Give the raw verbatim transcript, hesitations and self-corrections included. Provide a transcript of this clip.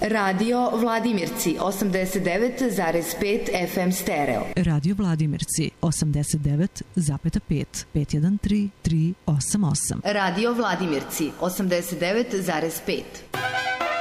Radio Vladimirci osamdeset devet zarez pet F M stereo. Radio Vladimirci osamdeset devet zarez pet pet jedan tri tri osam osam. Radio Vladimirci osamdeset devet zarez pet.